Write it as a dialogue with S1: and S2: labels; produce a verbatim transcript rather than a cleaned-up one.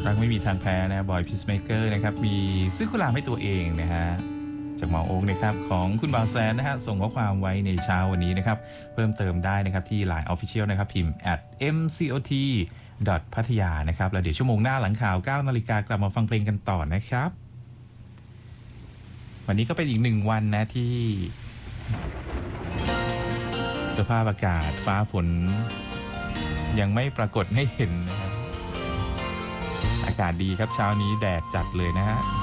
S1: รักไม่มีทางแพ้นะบอยพีซเมเกอร์นะครับมีซื้อกุหลาบให้ตัวเองนะฮะจากหมอโอ๊กนะครับของคุณบ่าวแซนนะฮะส่งข้อความไว้ในเช้าวันนี้นะครับเพิ่มเติมได้นะครับที่ ไลน์ Official นะครับพิมพ์ แอท เอ็ม ซี โอ ที พัทยานะครับแล้วเดี๋ยวชั่วโมงหน้าหลังข่าว เก้านาฬิกากลับมาฟังเพลงกันต่อนะครับวันนี้ก็เป็นอีกหนึ่งวันนะที่สภาพอากาศฟ้าฝนยังไม่ปรากฏให้เห็นนะครับอากาศดีครับเช้านี้แดดจัดเลยนะฮะ